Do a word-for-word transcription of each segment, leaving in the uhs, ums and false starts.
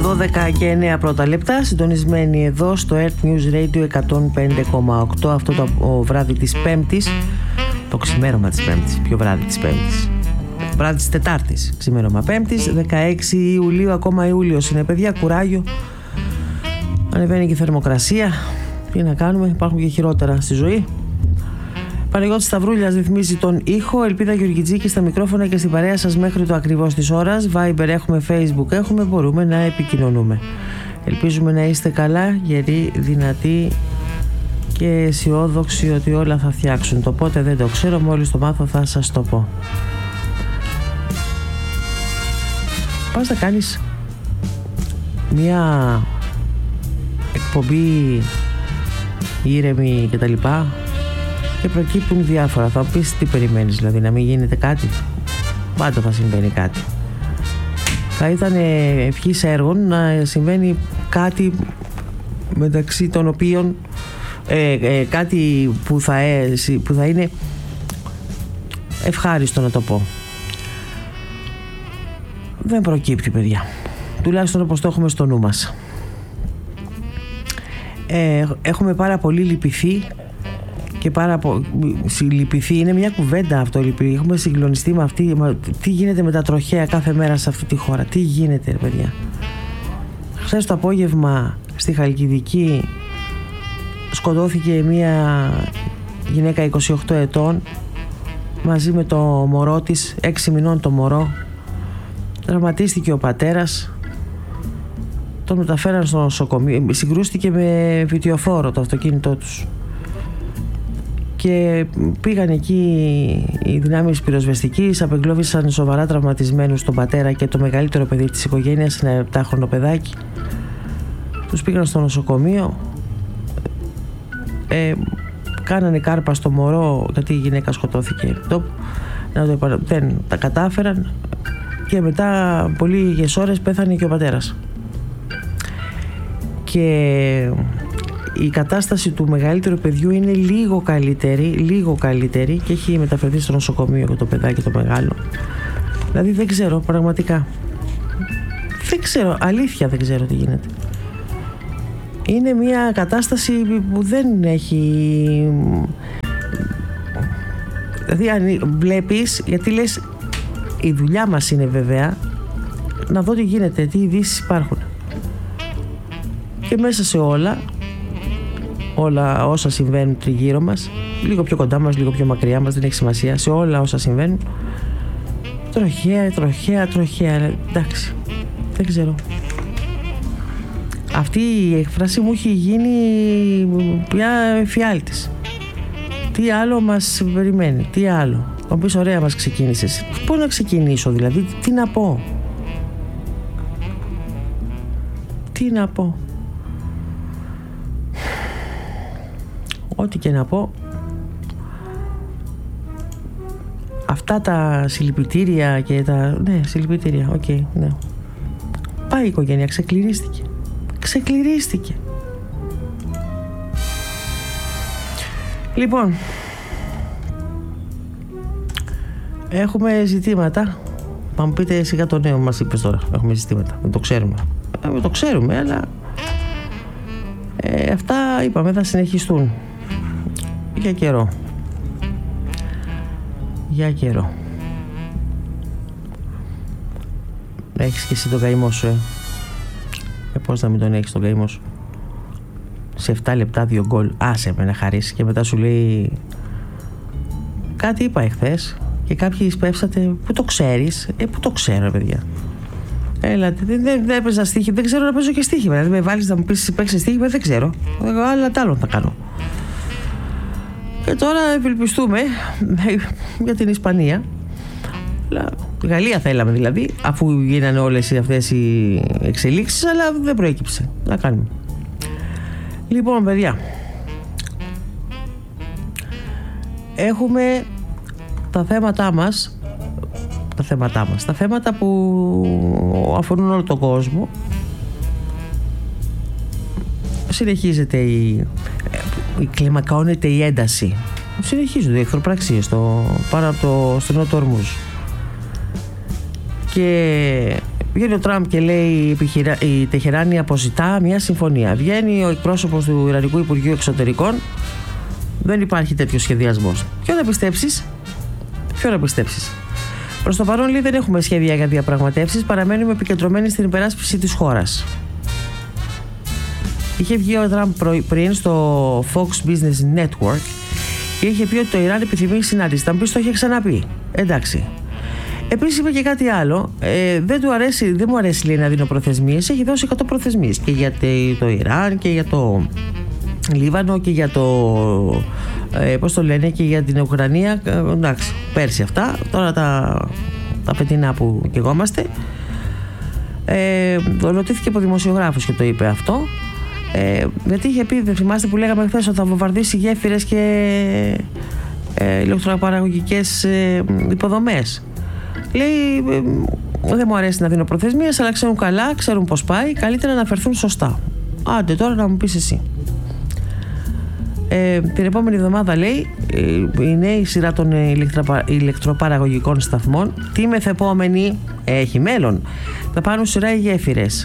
δώδεκα και εννέα πρώτα λεπτά, συντονισμένοι εδώ στο Earth News Radio εκατόν πέντε κόμμα οκτώ, αυτό το βράδυ της Πέμπτης, το ξημέρωμα της Πέμπτης, ποιο βράδυ της Πέμπτης, βράδυ της Τετάρτης, ξημέρωμα Πέμπτης, δεκαέξι Ιουλίου, ακόμα Ιούλιος είναι, παιδιά, κουράγιο, ανεβαίνει και η θερμοκρασία, τι να κάνουμε, υπάρχουν και χειρότερα στη ζωή. Παναγιώτης Σταυρούλιας ρυθμίζει τον ήχο, Ελπίδα Γεωργιτζίκη στα μικρόφωνα και στην παρέα σας μέχρι το ακριβώς της ώρας. Viber έχουμε, Facebook έχουμε, μπορούμε να επικοινωνούμε. Ελπίζουμε να είστε καλά, γεροί, δυνατοί και αισιόδοξοι ότι όλα θα φτιάξουν. Το πότε δεν το ξέρω, μόλις το μάθω θα σας το πω. Πας να κάνεις μια εκπομπή ήρεμη και τα λοιπά και προκύπτουν διάφορα. Θα πεις τι περιμένεις, δηλαδή να μην γίνεται κάτι? Πάντα θα συμβαίνει κάτι. Θα ήταν ευχής έργων να συμβαίνει κάτι μεταξύ των οποίων ε, ε, κάτι που θα, ε, που θα είναι ευχάριστο, να το πω. Δεν προκύπτει, παιδιά, τουλάχιστον όπως το έχουμε στο νου μας. ε, Έχουμε πάρα πολύ λυπηθεί και πάρα πολύ συλλυπηθεί. Είναι μια κουβέντα αυτό, λυπηθεί. Έχουμε συγκλονιστεί με αυτή. Τι γίνεται με τα τροχαία κάθε μέρα σε αυτή τη χώρα? Τι γίνεται, ρε παιδιά? Χθες το απόγευμα στη Χαλκιδική σκοτώθηκε μια γυναίκα είκοσι οκτώ ετών μαζί με το μωρό της, έξι μηνών το μωρό. Τραυματίστηκε ο πατέρας, τον μεταφέραν στο νοσοκομείο. Συγκρούστηκε με βιτιοφόρο το αυτοκίνητό τους και πήγαν εκεί οι δυνάμεις πυροσβεστικής, απεγκλώβησαν σοβαρά τραυματισμένους τον πατέρα και το μεγαλύτερο παιδί της οικογένειας, ένα επτάχρονο παιδάκι. Τους πήγαν στο νοσοκομείο, ε, κάνανε κάρπα στο μωρό γιατί η γυναίκα σκοτώθηκε. Δεν τα κατάφεραν και μετά πολύ λίγες ώρες πέθανε και ο πατέρας. Και η κατάσταση του μεγαλύτερου παιδιού είναι λίγο καλύτερη, λίγο καλύτερη και έχει μεταφερθεί στο νοσοκομείο για το παιδάκι το μεγάλο. Δηλαδή δεν ξέρω, πραγματικά δεν ξέρω, αλήθεια δεν ξέρω τι γίνεται. Είναι μια κατάσταση που δεν έχει, δηλαδή αν βλέπεις, γιατί λες η δουλειά μας είναι βέβαια να δω τι γίνεται, τι ειδήσεις υπάρχουν, και μέσα σε όλα όλα όσα συμβαίνουν τριγύρω μας, λίγο πιο κοντά μας, λίγο πιο μακριά μας, δεν έχει σημασία, σε όλα όσα συμβαίνουν, τροχαία, τροχαία, τροχαία, εντάξει, δεν ξέρω. Αυτή η έκφραση μου έχει γίνει πια εφιάλτης. Τι άλλο μας περιμένει, τι άλλο? Θα πεις, ωραία, μας ξεκίνησες. Πώς να ξεκινήσω, δηλαδή, τι να πω? Τι να πω? Ό,τι και να πω, αυτά τα συλληπιτήρια και τα... Ναι, συλληπιτήρια, οκ, okay, ναι. Πάει η οικογένεια, ξεκληρίστηκε. Ξεκληρίστηκε. Λοιπόν, έχουμε ζητήματα. Θα μου πείτε σιγά το νέο μας είπες τώρα. Έχουμε ζητήματα, δεν το ξέρουμε. Δεν το ξέρουμε, αλλά ε, αυτά είπαμε θα συνεχιστούν για καιρό. Για καιρό. Έχεις και εσύ τον καημό σου, ε. ε πώς να μην τον έχεις τον καημό σου? Σε επτά λεπτά δύο γκολ. Άσε με να χαρίσεις. Και μετά σου λέει κάτι είπα εχθές και κάποιοι σπεύσατε. Πού το ξέρεις? Ε, πού το ξέρω, παιδιά? Έλα, δεν, δεν, δεν έπαιζα στοίχημα. Δεν ξέρω να παίζω και στοίχημα. Δηλαδή με βάλεις να μου πεις παίξεις στοίχημα, δεν ξέρω. Αλλά τ' άλλο θα κάνω. Και τώρα ευελπιστούμε για την Ισπανία. Τη Γαλλία θέλαμε δηλαδή, αφού γίνανε όλες αυτές οι εξελίξεις, αλλά δεν προέκυψε. Να κάνουμε. Λοιπόν, παιδιά, έχουμε τα θέματά μας, τα θέματά μας, τα θέματα που αφορούν όλο τον κόσμο. Συνεχίζεται η, η κλιμακώνεται η ένταση. Συνεχίζονται οι εχθροπραξίες στο, πάνω από το στενό του Ορμούζ. Και Βγαίνει ο Τραμπ και λέει η Τεχεράνη αποζητά μια συμφωνία. Βγαίνει ο εκπρόσωπος του Ιρανικού Υπουργείου Εξωτερικών. Δεν υπάρχει τέτοιο σχεδιασμός. Ποιο να πιστέψεις? Ποιο να πιστέψεις? Προς το παρόν, λέει, δεν έχουμε σχέδια για διαπραγματεύσεις. Παραμένουμε επικεντρωμένοι στην υπεράσπιση της χώρας. Είχε βγει ο Τραμπ πριν στο Fox Business Network και είχε πει ότι το Ιράν επιθυμεί συνάντηση. Θα μου πεις, το είχε ξαναπεί. Εντάξει. Επίσης είπε και κάτι άλλο. Ε, δεν, του αρέσει, δεν μου αρέσει, λέει, να δίνω προθεσμίες. Έχει δώσει εκατό προθεσμίες και για το Ιράν και για το Λίβανο και για το. Ε, πώς το λένε, και για την Ουκρανία. Ε, εντάξει, πέρσι αυτά. Τώρα τα, τα πετεινά που καιγόμαστε. Ε, ρωτήθηκε από δημοσιογράφους και το είπε αυτό. Ε, γιατί είχε πει, δεν θυμάστε που λέγαμε χθες, ότι θα βομβαρδίσει γέφυρες και ε, ηλεκτροπαραγωγικές ε, υποδομές. Λέει, ε, δεν μου αρέσει να δίνω προθεσμίες, αλλά ξέρουν καλά, ξέρουν πως πάει, καλύτερα να φερθούν σωστά. Άντε τώρα να μου πεις εσύ. Ε, την επόμενη εβδομάδα, λέει, ε, η νέη σειρά των ηλεκτροπα, ηλεκτροπαραγωγικών σταθμών, τι μεθεπόμενη, έχει μέλλον, θα πάρουν σειρά οι γέφυρες.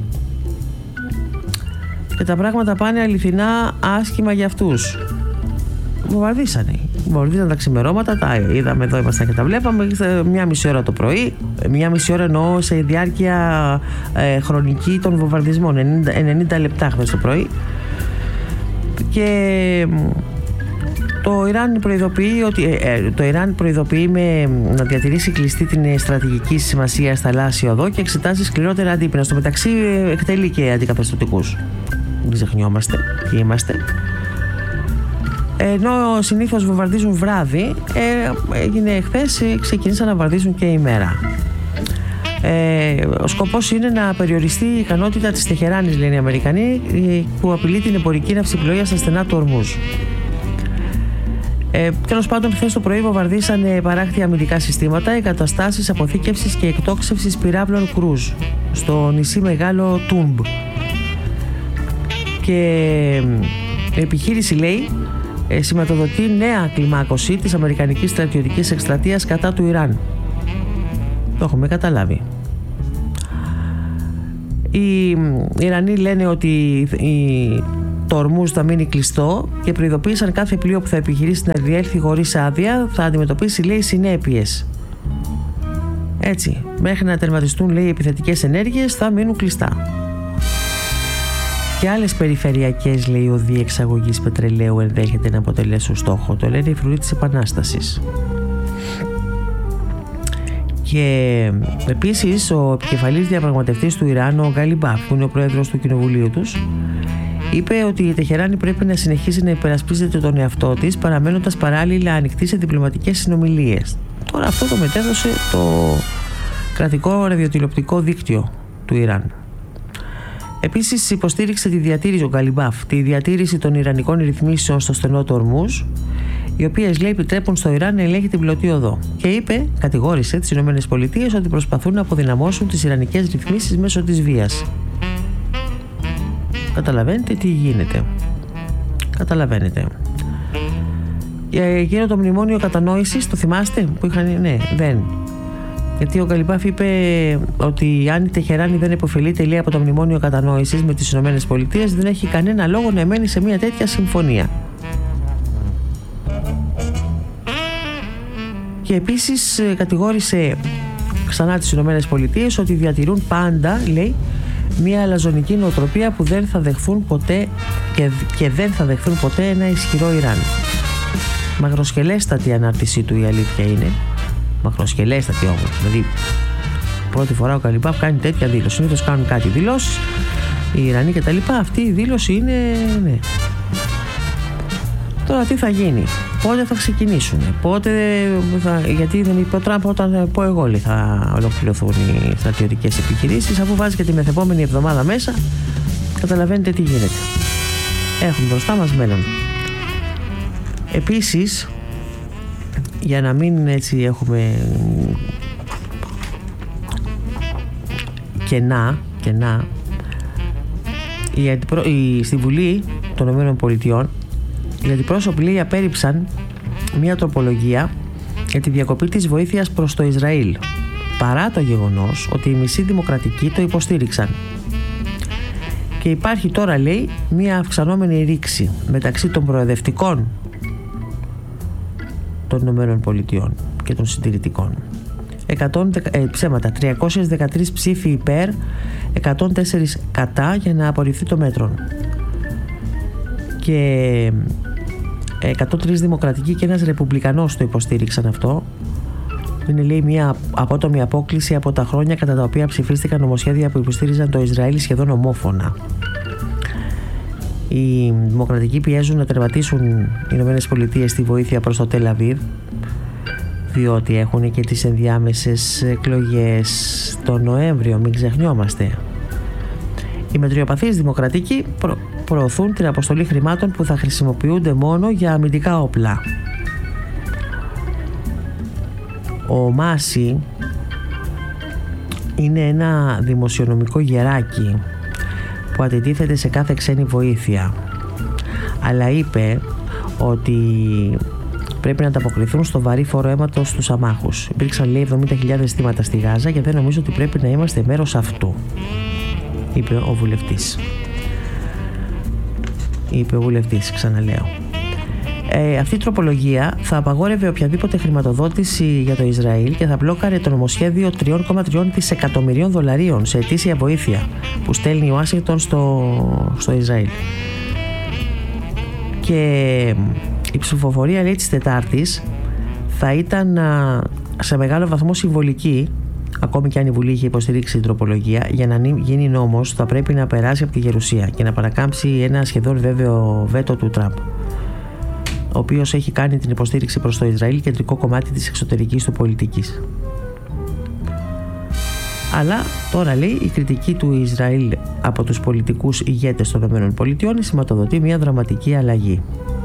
Και τα πράγματα πάνε αληθινά άσχημα για αυτούς. Βομβαρδίσανε. Βομβαρδίσανε τα ξημερώματα, τα είδαμε εδώ, ήμασταν και τα βλέπαμε. Μια μισή ώρα το πρωί, μια μισή ώρα εννοώ σε διάρκεια ε, χρονική των βομβαρδισμών, ενενήντα, ενενήντα λεπτά χθες το πρωί. Και το Ιράν προειδοποιεί ότι ε, το Ιράν προειδοποιεί με να διατηρήσει κλειστή την στρατηγική σημασία στα θαλάσσια οδό και εξετάζει σκληρότερα αντίπεινα. Στο μεταξύ ε, εκτελεί και αντικαθεστωτικούς. Μην ξεχνιόμαστε ποιοι είμαστε. Ενώ συνήθως βομβαρδίζουν βράδυ, ε, έγινε χθες, ξεκίνησαν να βομβαρδίζουν και ημέρα. Ε, ο σκοπός είναι να περιοριστεί η ικανότητα της Τεχεράνης, λένε οι Αμερικανοί, που απειλεί την εμπορική ναυσιπλοεία στα στενά του Ορμούζ. Ε, τέλος πάντων, χθες το πρωί βομβαρδίσανε παράκτια αμυντικά συστήματα, εγκαταστάσεις αποθήκευσης και εκτόξευσης πυράβλων κρούζ στο νησί Μεγάλο Τούμπ. Και η επιχείρηση, λέει, ε, σηματοδοτεί νέα κλιμάκωση της αμερικανικής στρατιωτικής εκστρατείας κατά του Ιράν. Το έχουμε καταλάβει. Οι Ιρανοί λένε ότι η, το Ορμούζ θα μείνει κλειστό και προειδοποίησαν κάθε πλοίο που θα επιχειρήσει να διέλθει χωρίς άδεια θα αντιμετωπίσει, λέει, συνέπειες. Έτσι, μέχρι να τερματιστούν, λέει, οι επιθετικές ενέργειες θα μείνουν κλειστά. Και άλλες περιφερειακές, λέει, οδοί εξαγωγής πετρελαίου ενδέχεται να αποτελέσουν στόχο. Το λένε οι φρουροί της Επανάστασης. Και επίσης ο επικεφαλής διαπραγματευτής του Ιράν, ο Γκαλιμπάφ, που είναι ο πρόεδρος του κοινοβουλίου τους, είπε ότι η Τεχεράνη πρέπει να συνεχίσει να υπερασπίζεται τον εαυτό της, παραμένοντας παράλληλα ανοιχτή σε διπλωματικές συνομιλίες. Τώρα αυτό το μετέδωσε το κρατικό ραδιοτηλεοπτικό δίκτυο του Ιράν. Επίσης υποστήριξε τη διατήρηση, ο Γκαλιμπάφ, τη διατήρηση των ιρανικών ρυθμίσεων στο στενό του Ορμούζ, οι οποίες, λέει, επιτρέπουν στο Ιράν να ελέγχει την πλωτή οδό. Και είπε, κατηγόρησε τις ΗΠΑ ότι προσπαθούν να αποδυναμώσουν τις ιρανικές ρυθμίσεις μέσω της βίας. Καταλαβαίνετε τι γίνεται. Καταλαβαίνετε. Εκείνο το μνημόνιο κατανόησης, το θυμάστε που είχαν, ναι, δεν. Γιατί ο Γκαλιμπάφ είπε ότι αν η Τεχεράνη δεν υποφελείται, λέει, από το μνημόνιο κατανόησης με τις ΗΠΑ, δεν έχει κανένα λόγο να μένει σε μια τέτοια συμφωνία. Και επίσης κατηγόρησε ξανά τις Ηνωμένες Πολιτείες ότι διατηρούν πάντα, λέει, μια αλαζονική νοοτροπία που δεν θα δεχθούν ποτέ και, και δεν θα δεχθούν ποτέ ένα ισχυρό Ιράν. Μαγροσκελέστατη ανάρτησή του, η αλήθεια είναι. Μαγροσκελέστατη όμως. Δηλαδή, πρώτη φορά ο Γκαλιμπάφ κάνει τέτοια δήλωση. Συνήθως κάνουν κάτι δηλώσεις, οι Ιρανοί και τα λοιπά. Αυτή η δήλωση είναι, ναι. Τώρα τι θα γίνει, πότε θα ξεκινήσουν, πότε θα, γιατί δεν είπε ο Τραμπ, όταν πω εγώ, λέει, θα ολοκληρωθούν οι στρατιωτικές επιχειρήσεις, αφού βάζει και τη μεθεπόμενη εβδομάδα μέσα, καταλαβαίνετε τι γίνεται. Έχουμε μπροστά μας μέλλον. Επίσης, για να μην έτσι έχουμε κενά, κενά η αντιπρο... η... στη Βουλή των ΗΠΑ οι αντιπρόσωποι, λέει, απέρριψαν μια τροπολογία για τη διακοπή της βοήθειας προς το Ισραήλ. παρά το γεγονός ότι οι μισοί δημοκρατικοί το υποστήριξαν. Και υπάρχει τώρα, λέει, μια αυξανόμενη ρήξη μεταξύ των προοδευτικών των Ηνωμένων Πολιτειών και των συντηρητικών. εκατό, ε, ψέματα, τριακόσιες δεκατρείς ψήφοι υπέρ, εκατόν τέσσερα κατά για να απορριφθεί το μέτρο. Και εκατόν τρία δημοκρατικοί και ένας ρεπουμπλικανός το υποστήριξαν αυτό. Είναι, λέει, μια απότομη απόκλιση από τα χρόνια κατά τα οποία ψηφίστηκαν νομοσχέδια που υποστήριζαν το Ισραήλ σχεδόν ομόφωνα. Οι δημοκρατικοί πιέζουν να τερματίσουν οι Ηνωμένες Πολιτείες στη βοήθεια προς το Τελ Αβίβ, διότι έχουν και τις ενδιάμεσες εκλογές τον Νοέμβριο, μην ξεχνιόμαστε. Οι μετριοπαθείς δημοκρατικοί προ, προωθούν την αποστολή χρημάτων που θα χρησιμοποιούνται μόνο για αμυντικά όπλα. Ο Μάση είναι ένα δημοσιονομικό γεράκι που αντιτίθεται σε κάθε ξένη βοήθεια, αλλά είπε ότι πρέπει να ανταποκριθούν στο βαρύ φόρο αίματος στους αμάχους. Υπήρξαν, λέει, εβδομήντα χιλιάδες θύματα στη Γάζα και δεν νομίζω ότι πρέπει να είμαστε μέρος αυτού, είπε ο βουλευτής. Είπε ο βουλευτής, ξαναλέω. Ε, αυτή η τροπολογία θα απαγόρευε οποιαδήποτε χρηματοδότηση για το Ισραήλ και θα μπλόκαρε το νομοσχέδιο τρία κόμμα τρία δισεκατομμυρίων δολαρίων σε ετήσια βοήθεια που στέλνει η Ουάσιγκτον στο, στο Ισραήλ. Και η ψηφοφορία, λέει, της Τετάρτης θα ήταν α, σε μεγάλο βαθμό συμβολική, ακόμη και αν η Βουλή είχε υποστηρίξει την τροπολογία. Για να γίνει νόμος θα πρέπει να περάσει από τη Γερουσία και να παρακάμψει ένα σχεδόν βέβαιο βέτο του Τραμπ, ο οποίος έχει κάνει την υποστήριξη προς το Ισραήλ κεντρικό κομμάτι της εξωτερικής του πολιτικής. Αλλά τώρα, λέει, η κριτική του Ισραήλ από τους πολιτικούς ηγέτες των ΗΠΑ σηματοδοτεί μια δραματική αλλαγή.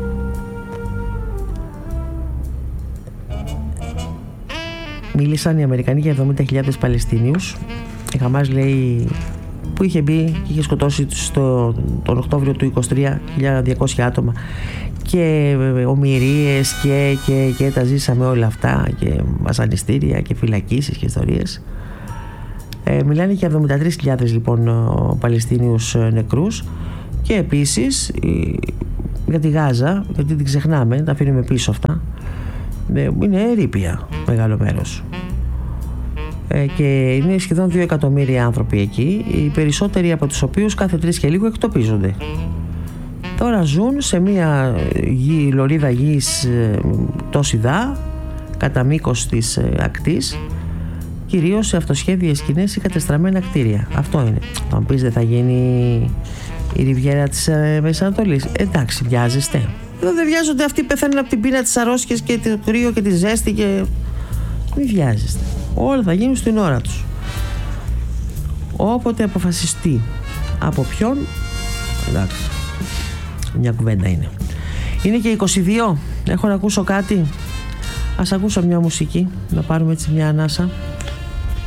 Μίλησαν οι Αμερικανοί για εβδομήντα χιλιάδες Παλαιστίνιους. Η Χαμάς, λέει, που είχε μπει και είχε σκοτώσει στο, τον Οκτώβριο του είκοσι τρία χίλια διακόσια άτομα και ομηρίες και, και, και τα ζήσαμε όλα αυτά και βασανιστήρια και φυλακίσεις και ιστορίες. Ε, μιλάνε για εβδομήντα τρεις χιλιάδες, λοιπόν, Παλαιστίνιους νεκρούς και επίσης για τη Γάζα, γιατί την ξεχνάμε, τα αφήνουμε πίσω αυτά, είναι ερείπια μεγάλο μέρος. Ε, και είναι σχεδόν δύο εκατομμύρια άνθρωποι εκεί, οι περισσότεροι από τους οποίους κάθε τρεις και λίγο εκτοπίζονται. Τώρα ζουν σε μια γη, λωρίδα γης τόση δά, κατά μήκος της ε, ακτής, κυρίως σε αυτοσχέδιες σκηνές ή κατεστραμμένα κτίρια. Αυτό είναι. Αν πεις δεν θα γίνει η ριβιέρα της ε, Μέσης Ανατολής, εντάξει, βιάζεστε. Εδώ δεν βιάζονται, αυτοί πεθαίνουν από την πείνα, της αρρώσκειας και το κρύο και τη ζέστη και... Μην βιάζεστε. Όλα θα γίνουν στην ώρα τους. Όποτε αποφασιστεί. Από ποιον, εντάξει, μια κουβέντα είναι. Είναι και είκοσι δύο. Έχω να ακούσω κάτι. Ας ακούσω μια μουσική, να πάρουμε έτσι μια ανάσα.